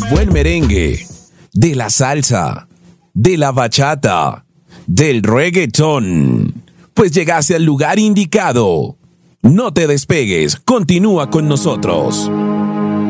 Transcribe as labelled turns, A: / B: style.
A: buen merengue, de la salsa, de la bachata, del reggaetón. Pues llegaste al lugar indicado. No te despegues, continúa con nosotros.